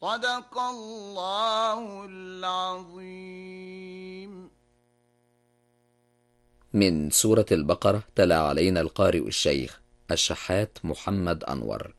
صدق الله العظيم. من سورة البقرة تلا علينا القارئ الشيخ الشحات محمد أنور.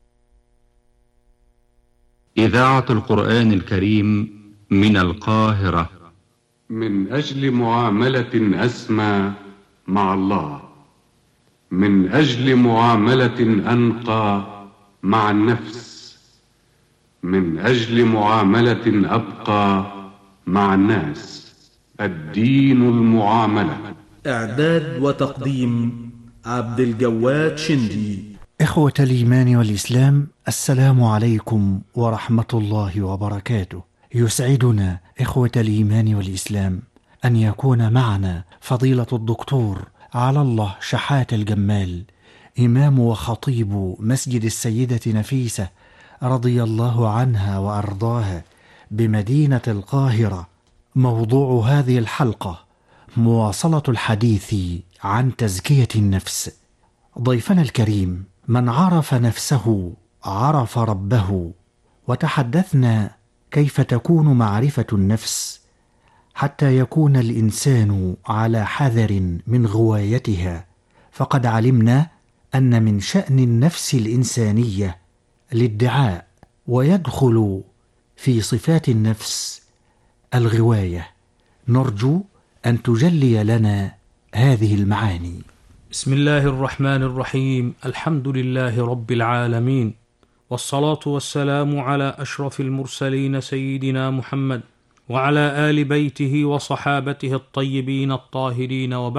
إذاعة القرآن الكريم من القاهرة. من أجل معاملة أسمى مع الله، من أجل معاملة أنقى مع النفس، من أجل معاملة أبقى مع الناس. الدين المعاملة. إعداد وتقديم عبد الجواد شندي. إخوة الإيمان والإسلام، السلام عليكم ورحمة الله وبركاته. يسعدنا إخوة الإيمان والإسلام أن يكون معنا فضيلة الدكتور على الله شحات الجمال، إمام وخطيب مسجد السيدة نفيسة رضي الله عنها وأرضاها بمدينة القاهرة. موضوع هذه الحلقة مواصلة الحديث عن تزكية النفس. ضيفنا الكريم من عرف نفسه عرف ربه، وتحدثنا كيف تكون معرفة النفس حتى يكون الإنسان على حذر من غوايتها. فقد علمنا أن من شأن النفس الإنسانية الادعاء، ويدخل في صفات النفس الغواية. نرجو أن تجلي لنا هذه المعاني. بسم الله الرحمن الرحيم. الحمد لله رب العالمين، والصلاة والسلام على أشرف المرسلين سيدنا محمد وعلى آل بيته وصحابته الطيبين الطاهرين، وبعد.